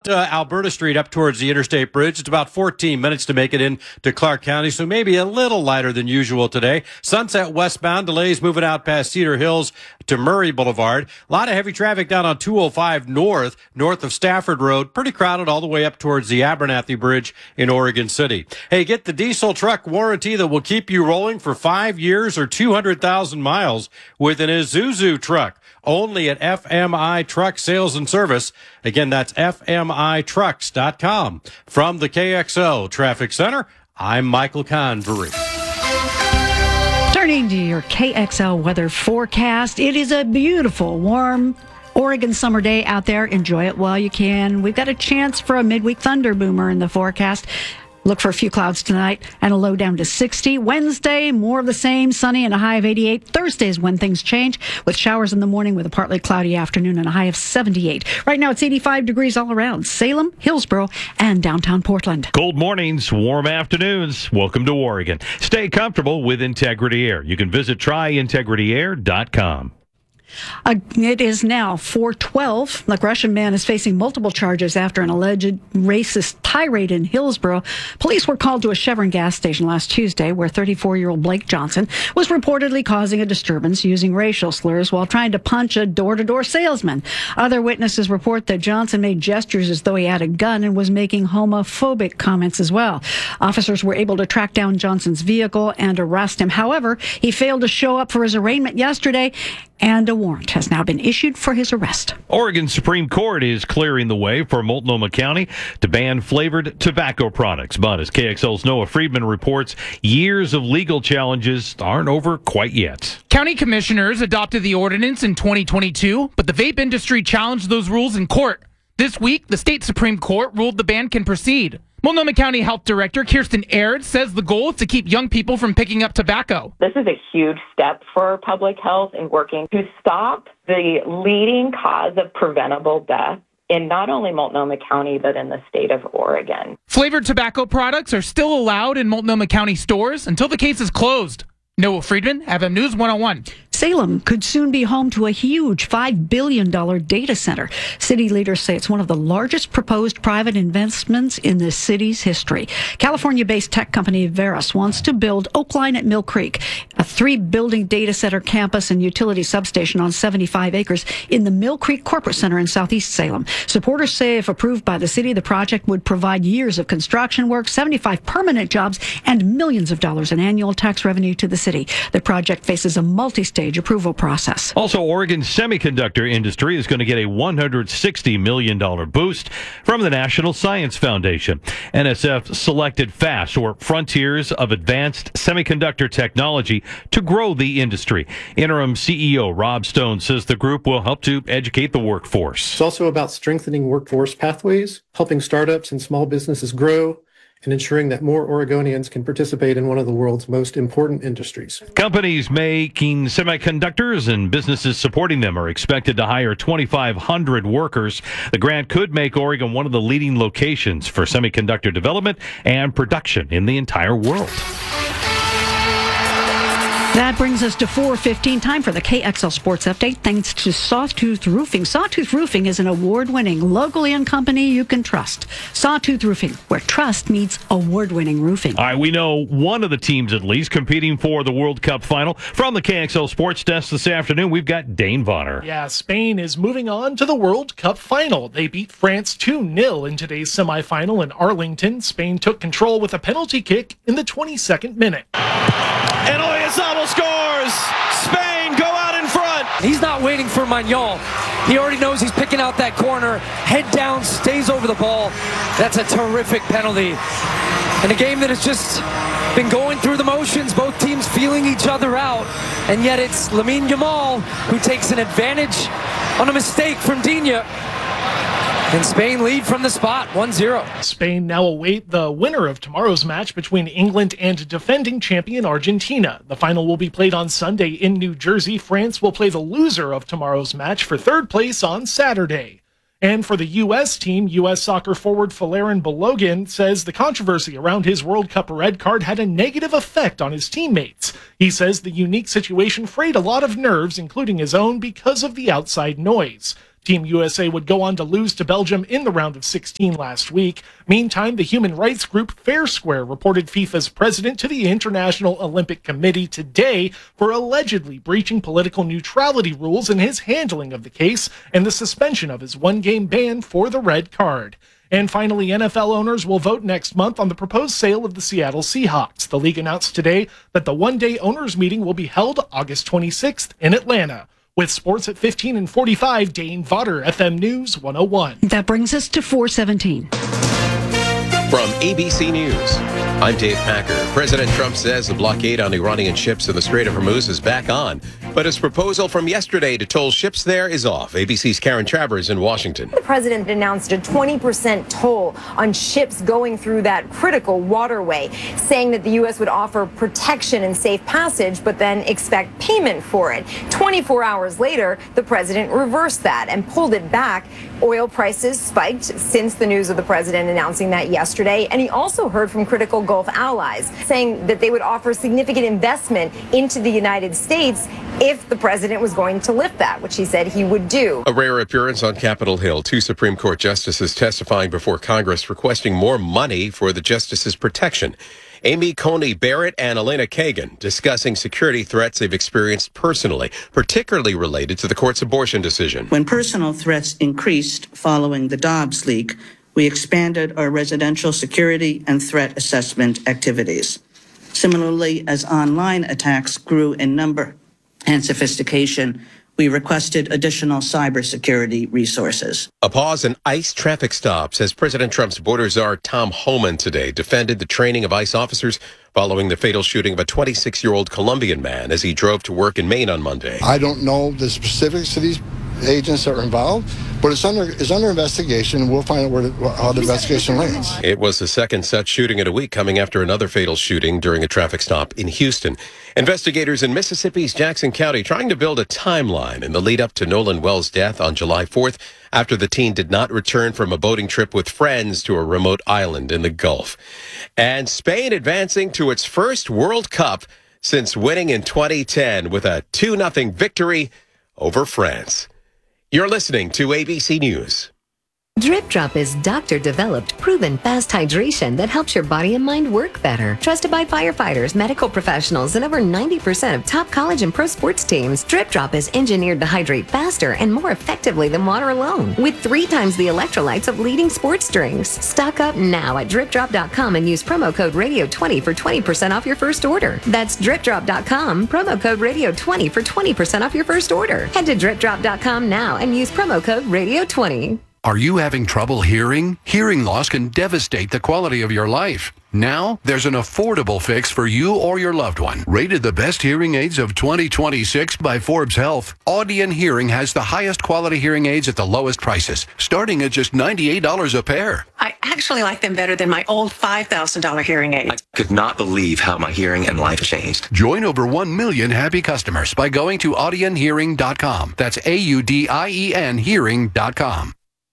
Alberta Street up towards the Interstate Bridge. It's about 14 minutes to make it into Clark County, so maybe a little lighter than usual today. Sunset westbound, delays moving out past Cedar Hills to Murray Boulevard. A lot of heavy traffic down on 205 north of Stafford Road. Pretty crowded all the way up towards the Abernathy Bridge in Oregon City. Hey, get the diesel truck warranty that will keep you rolling for 5 years or 200,000 miles with an Isuzu truck. Only at FMI Truck Sales and Service. Again, that's FMITrucks.com. From the KXL Traffic Center, I'm Michael Convery. Turning to your KXL weather forecast, it is a beautiful, warm Oregon summer day out there. Enjoy it while you can. We've got a chance for a midweek thunder boomer in the forecast. Look for a few clouds tonight and a low down to 60. Wednesday, more of the same, sunny and a high of 88. Thursday is when things change with showers in the morning with a partly cloudy afternoon and a high of 78. Right now it's 85 degrees all around Salem, Hillsboro, and downtown Portland. Cold mornings, warm afternoons. Welcome to Oregon. Stay comfortable with Integrity Air. You can visit tryintegrityair.com. It is now 4:12. The Gresham man is facing multiple charges after an alleged racist tirade in Hillsboro. Police were called to a Chevron gas station last Tuesday where 34-year-old Blake Johnson was reportedly causing a disturbance using racial slurs while trying to punch a door-to-door salesman. Other witnesses report that Johnson made gestures as though he had a gun and was making homophobic comments as well. Officers were able to track down Johnson's vehicle and arrest him. However, he failed to show up for his arraignment yesterday, and a warrant has now been issued for his arrest. Oregon Supreme Court is clearing the way for Multnomah County to ban flavored tobacco products. But as KXL's Noah Friedman reports, years of legal challenges aren't over quite yet. County commissioners adopted the ordinance in 2022, but the vape industry challenged those rules in court. This week, the state Supreme Court ruled the ban can proceed. Multnomah County Health Director Kirsten Aird says the goal is to keep young people from picking up tobacco. This is a huge step for public health in working to stop the leading cause of preventable death in not only Multnomah County, but in the state of Oregon. Flavored tobacco products are still allowed in Multnomah County stores until the case is closed. Noah Friedman, FM News 101. Salem could soon be home to a huge $5 billion data center. City leaders say it's one of the largest proposed private investments in the city's history. California-based tech company Veris wants to build Oakline at Mill Creek, a 3-building data center campus and utility substation on 75 acres in the Mill Creek Corporate Center in southeast Salem. Supporters say if approved by the city, the project would provide years of construction work, 75 permanent jobs, and millions of dollars in annual tax revenue to the city. The project faces a multi-stage approval process. Also, Oregon's semiconductor industry is going to get a $160 million boost from the National Science Foundation. NSF selected FAST, or Frontiers of Advanced Semiconductor Technology, to grow the industry. Interim CEO Rob Stone says the group will help to educate the workforce. It's also about strengthening workforce pathways, helping startups and small businesses grow, and ensuring that more Oregonians can participate in one of the world's most important industries. Companies making semiconductors and businesses supporting them are expected to hire 2,500 workers. The grant could make Oregon one of the leading locations for semiconductor development and production in the entire world. That brings us to 4:15. Time for the KXL Sports Update. Thanks to Sawtooth Roofing. Sawtooth Roofing is an award-winning, locally owned company you can trust. Sawtooth Roofing, where trust meets award-winning roofing. All right, we know one of the teams at least competing for the World Cup final. From the KXL Sports Desk this afternoon, we've got Dane Vonner. Yeah, Spain is moving on to the World Cup final. They beat France 2-0 in today's semifinal in Arlington. Spain took control with a penalty kick in the 22nd minute. And Oyarzabal scores! Spain go out in front! He's not waiting for Manuel. He already knows he's picking out that corner. Head down, stays over the ball. That's a terrific penalty. In a game that has just been going through the motions, both teams feeling each other out, and yet it's Lamine Yamal who takes an advantage on a mistake from Digne. And Spain lead from the spot, 1-0. Spain now await the winner of tomorrow's match between England and defending champion Argentina. The final will be played on Sunday in New Jersey. France will play the loser of tomorrow's match for third place on Saturday. And for the U.S. team, U.S. soccer forward Folarin Balogun says the controversy around his World Cup red card had a negative effect on his teammates. He says the unique situation frayed a lot of nerves, including his own, because of the outside noise. Team USA would go on to lose to Belgium in the round of 16 last week. Meantime, the human rights group Fair Square reported FIFA's president to the International Olympic Committee today for allegedly breaching political neutrality rules in his handling of the case and the suspension of his one-game ban for the red card. And finally, NFL owners will vote next month on the proposed sale of the Seattle Seahawks. The league announced today that the one-day owners meeting will be held August 26th in Atlanta. With sports at 15 and 45, Dane Vodder, FM News 101. That brings us to 417. From ABC News, I'm Dave Packer. President Trump says the blockade on Iranian ships in the Strait of Hormuz is back on, but his proposal from yesterday to toll ships there is off. ABC's Karen Travers in Washington. The president announced a 20% toll on ships going through that critical waterway, saying that the U.S. would offer protection and safe passage, but then expect payment for it. 24 hours later, the president reversed that and pulled it back. Oil prices spiked since the news of the president announcing that yesterday, and he also heard from critical Gulf allies saying that they would offer significant investment into the United States if the president was going to lift that, which he said he would do. A rare appearance on Capitol Hill. Two Supreme Court justices testifying before Congress requesting more money for the justices' protection. Amy Coney Barrett and Elena Kagan discussing security threats they've experienced personally, particularly related to the court's abortion decision. When personal threats increased following the Dobbs leak, we expanded our residential security and threat assessment activities. Similarly, as online attacks grew in number and sophistication, we requested additional cybersecurity resources. A pause in ICE traffic stops as President Trump's border czar Tom Homan today defended the training of ICE officers following the fatal shooting of a 26-year-old Colombian man as he drove to work in Maine on Monday. I don't know the specifics of these agents that are involved, but it's under investigation. We'll find out how the investigation lands. It was the second such shooting in a week, coming after another fatal shooting during a traffic stop in Houston. Investigators in Mississippi's Jackson County trying to build a timeline in the lead up to Nolan Wells' death on July 4th after the teen did not return from a boating trip with friends to a remote island in the Gulf. And Spain advancing to its first World Cup since winning in 2010 with a 2-0 victory over France. You're listening to ABC News. Drip Drop is doctor-developed, proven fast hydration that helps your body and mind work better. Trusted by firefighters, medical professionals, and over 90% of top college and pro sports teams, Drip Drop is engineered to hydrate faster and more effectively than water alone, with 3 times the electrolytes of leading sports drinks. Stock up now at DripDrop.com and use promo code Radio20 for 20% off your first order. That's DripDrop.com, promo code Radio20 for 20% off your first order. Head to DripDrop.com now and use promo code Radio20. Are you having trouble hearing? Hearing loss can devastate the quality of your life. Now, there's an affordable fix for you or your loved one. Rated the best hearing aids of 2026 by Forbes Health, Audion Hearing has the highest quality hearing aids at the lowest prices, starting at just $98 a pair. I actually like them better than my old $5,000 hearing aid. I could not believe how my hearing and life changed. Join over 1 million happy customers by going to audionhearing.com. That's AUDIEN hearing.com.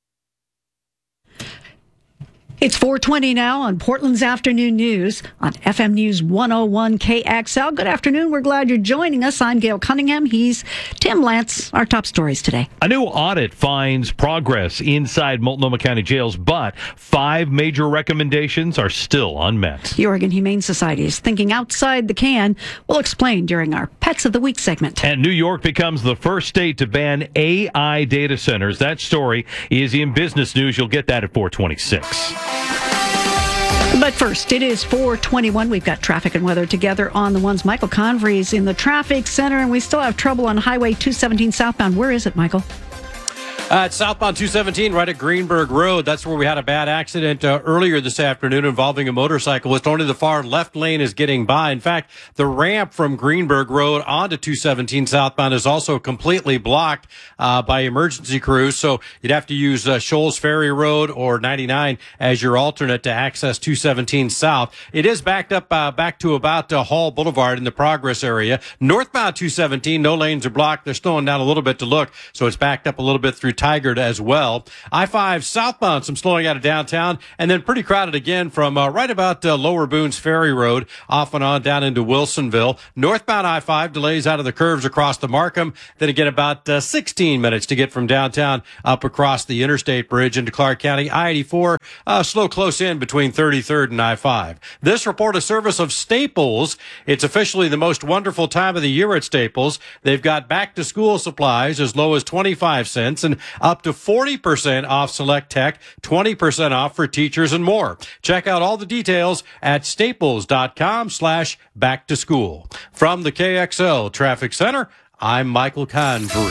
It's 4:20 now on Portland's Afternoon News on FM News 101 KXL. Good afternoon. We're glad you're joining us. I'm Gail Cunningham. He's Tim Lance. Our top stories today. A new audit finds progress inside Multnomah County jails, but 5 major recommendations are still unmet. The Oregon Humane Society is thinking outside the can. We'll explain during our Pets of the Week segment. And New York becomes the first state to ban AI data centers. That story is in Business News. You'll get that at 426. But first, it is 4:21. We've got traffic and weather together on the ones. Michael Convery's in the traffic center, and we still have trouble on Highway 217 southbound. Where is it, Michael? It's southbound 217 right at Greenberg Road. That's where we had a bad accident earlier this afternoon involving a motorcyclist. Only the far left lane is getting by. In fact, the ramp from Greenberg Road onto 217 southbound is also completely blocked by emergency crews. So you'd have to use Shoals Ferry Road or 99 as your alternate to access 217 south. It is backed up back to about Hall Boulevard in the Progress area. Northbound 217, no lanes are blocked. They're slowing down a little bit to look, so it's backed up a little bit through Tigard as well. I-5 southbound, some slowing out of downtown, and then pretty crowded again from right about Lower Boones Ferry Road off and on down into Wilsonville. Northbound I-5 delays out of the curves across the Markham. Then again, about 16 minutes to get from downtown up across the Interstate Bridge into Clark County. I-84 slow close in between 33rd and I-5. This report a service of Staples. It's officially the most wonderful time of the year at Staples. They've got back to school supplies as low as 25 cents and up to 40% off select tech, 20% off for teachers and more. Check out all the details at staples.com/back to school. From the KXL Traffic Center, I'm Michael Convery.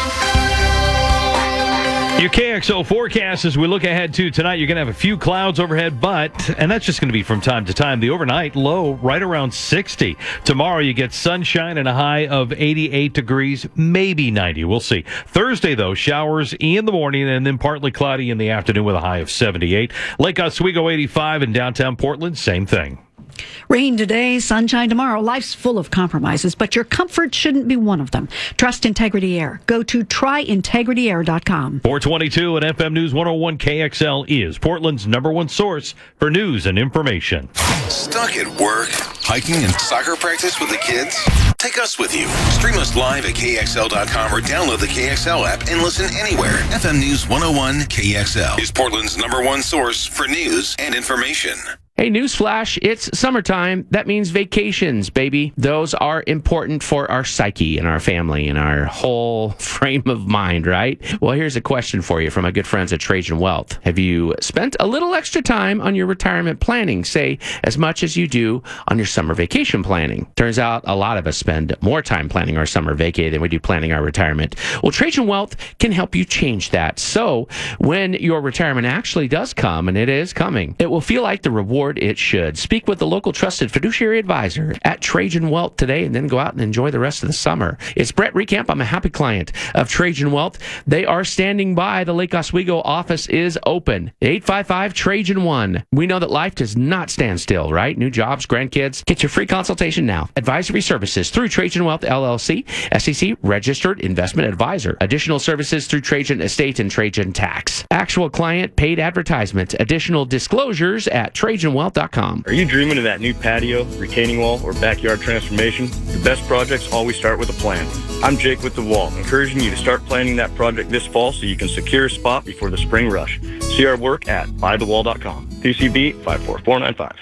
Your KXO forecast as we look ahead to tonight, you're going to have a few clouds overhead, and that's just going to be from time to time. The overnight low right around 60. Tomorrow you get sunshine and a high of 88 degrees, maybe 90. We'll see. Thursday, though, showers in the morning and then partly cloudy in the afternoon with a high of 78. Lake Oswego 85 and downtown Portland, same thing. Rain today, sunshine tomorrow. Life's full of compromises, but your comfort shouldn't be one of them. Trust Integrity Air. Go to tryintegrityair.com. 422 and FM News 101 KXL is Portland's #1 source for news and information. Stuck at work, hiking, and soccer practice with the kids? Take us with you. Stream us live at KXL.com or download the KXL app and listen anywhere. FM News 101 KXL is Portland's #1 source for news and information. Hey, newsflash, it's summertime. That means vacations, baby. Those are important for our psyche and our family and our whole frame of mind, right? Well, here's a question for you from my good friends at Trajan Wealth. Have you spent a little extra time on your retirement planning, say as much as you do on your summer vacation planning? Turns out a lot of us spend more time planning our summer vacay than we do planning our retirement. Well, Trajan Wealth can help you change that. So when your retirement actually does come, and it is coming, it will feel like the reward it should. Speak with the local trusted fiduciary advisor at Trajan Wealth today and then go out and enjoy the rest of the summer. It's Brett Recamp. I'm a happy client of Trajan Wealth. They are standing by. The Lake Oswego office is open. 855-TRAJAN-1. We know that life does not stand still, right? New jobs, grandkids. Get your free consultation now. Advisory services through Trajan Wealth LLC, SEC registered investment advisor. Additional services through Trajan Estate and Trajan Tax. Actual client paid advertisements. Additional disclosures at TrajanWealth.com. Are you dreaming of that new patio, retaining wall, or backyard transformation? The best projects always start with a plan. I'm Jake with The Wall, encouraging you to start planning that project this fall so you can secure a spot before the spring rush. See our work at buythewall.com. TCB 54495.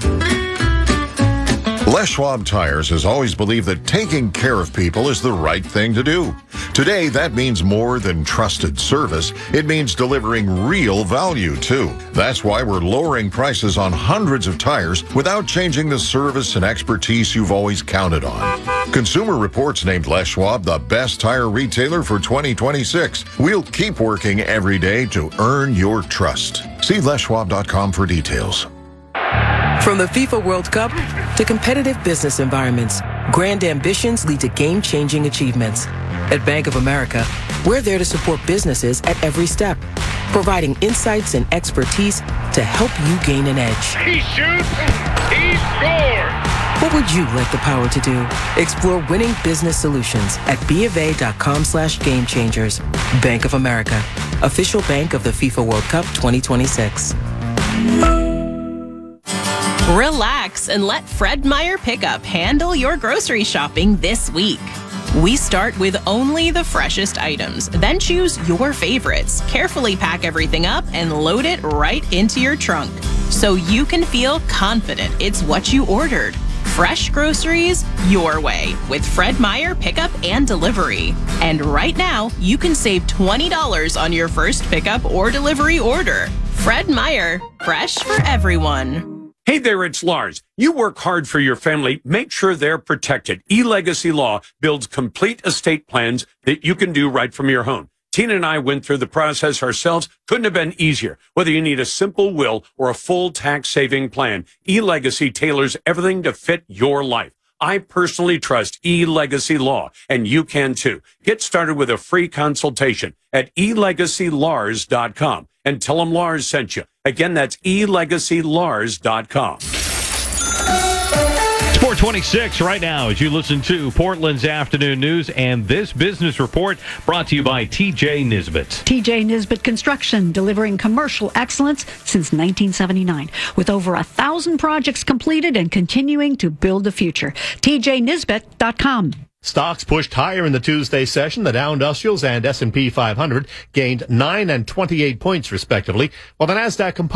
Les Schwab Tires has always believed that taking care of people is the right thing to do. Today, that means more than trusted service. It means delivering real value, too. That's why we're lowering prices on hundreds of tires without changing the service and expertise you've always counted on. Consumer Reports named Les Schwab the best tire retailer for 2026. We'll keep working every day to earn your trust. See leschwab.com for details. From the FIFA World Cup to competitive business environments, grand ambitions lead to game-changing achievements. At Bank of America, we're there to support businesses at every step, providing insights and expertise to help you gain an edge. He shoots, he scores! What would you like the power to do? Explore winning business solutions at BofA.com/gamechangers. Bank of America, official bank of the FIFA World Cup 2026. Relax and let Fred Meyer Pickup handle your grocery shopping this week. We start with only the freshest items, then choose your favorites, carefully pack everything up, and load it right into your trunk so you can feel confident it's what you ordered. Fresh groceries your way with Fred Meyer Pickup and Delivery. And right now, you can save $20 on your first pickup or delivery order. Fred Meyer, fresh for everyone. Hey there, it's Lars. You work hard for your family. Make sure they're protected. eLegacy Law builds complete estate plans that you can do right from your home. Tina and I went through the process ourselves. Couldn't have been easier. Whether you need a simple will or a full tax-saving plan, eLegacy tailors everything to fit your life. I personally trust eLegacy Law, and you can too. Get started with a free consultation at elegacylars.com and tell them Lars sent you. Again, that's elegacylars.com. Sports 426 right now as you listen to Portland's Afternoon News and this business report brought to you by TJ Nisbet. TJ Nisbet Construction, delivering commercial excellence since 1979. With over 1,000 projects completed and continuing to build the future. TJNisbet.com. Stocks pushed higher in the Tuesday session. The Dow Industrials and S&P 500 gained 9 and 28 points, respectively, while the NASDAQ Composite